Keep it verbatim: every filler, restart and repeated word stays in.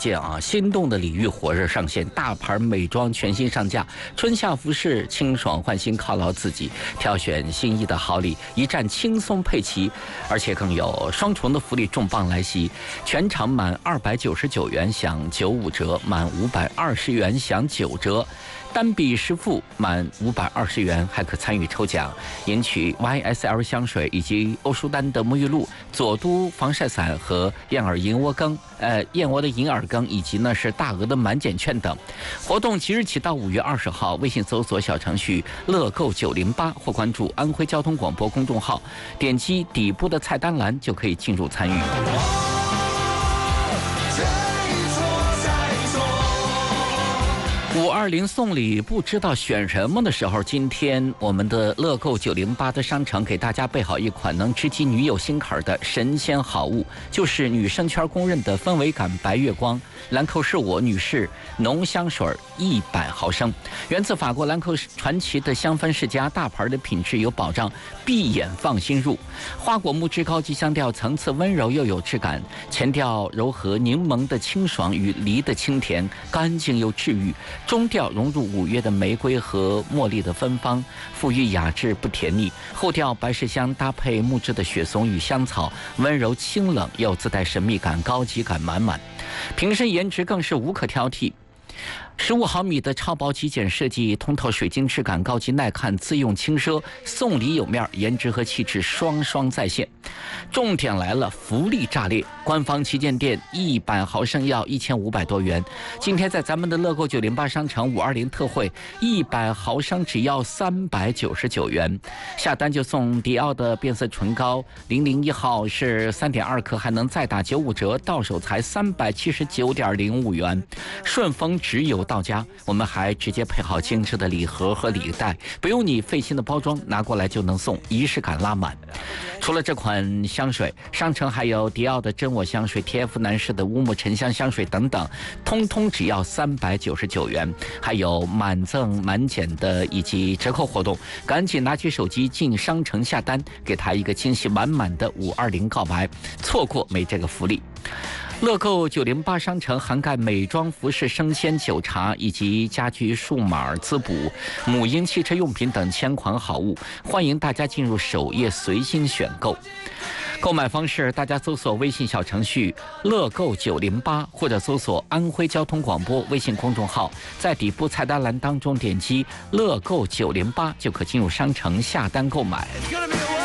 件啊，心动的礼遇火热上线，大牌美妆全新上架，春夏服饰清爽换新，犒劳自己，挑选心仪的好礼，一站轻松配齐，而且更有双重的福利重磅来袭，全场满二百九十九元享九五折，满五百二十元享九折。单笔实付满五百二十元还可参与抽奖，赢取 Y S L 香水以及欧舒丹的沐浴露、佐都防晒伞和燕尔银窝羹，呃，燕窝的银耳羹，以及呢是大额的满减券等。活动即日起到五月二十号，微信搜索小程序乐购九零八或关注安徽交通广播公众号，点击底部的菜单栏就可以进入参与。五二零送礼不知道选什么的时候，今天我们的乐购九零八的商城给大家备好一款能直击女友心坎的神仙好物，就是女生圈公认的氛围感白月光兰蔻是我女士浓香水一百毫升，源自法国兰蔻传奇的香氛世家，大牌的品质有保障，闭眼放心入。花果木质高级香调，层次温柔又有质感，前调柔和柠檬的清爽与梨的清甜，干净又治愈。中调融入五月的玫瑰和茉莉的芬芳，馥郁雅致不甜腻。后调白麝香搭配木质的雪松与香草，温柔清冷又自带神秘感，高级感满满。瓶身颜值更是无可挑剔。十五毫米的超薄极简设计，通透水晶质感，高级耐看，自用轻奢，送礼有面，颜值和气质双双在线。重点来了，福利炸裂！官方旗舰店一百毫升要一千五百多元，今天在咱们的乐购九零八商城五二零特惠，一百毫升只要三百九十九元，下单就送迪奥的变色唇膏，零零一号是三点二克，还能再打九五折，到手才三百七十九点零五元。顺丰只有到家，我们还直接配好精致的礼盒和礼袋，不用你费心的包装，拿过来就能送，仪式感拉满。除了这款香水，商城还有迪奥的真我香水、T F 男士的乌木沉香香水等等，通通只要三百九十九元，还有满赠满减的以及折扣活动，赶紧拿起手机进商城下单，给他一个惊喜满满的五二零告白，错过没这个福利。乐购九零八商城涵盖美妆、服饰、生鲜、酒茶以及家居、数码、滋补、母婴、汽车用品等千款好物，欢迎大家进入首页随心选购。购买方式，大家搜索微信小程序乐购九零八，或者搜索安徽交通广播微信公众号，在底部菜单栏当中点击乐购九零八就可进入商城下单购买。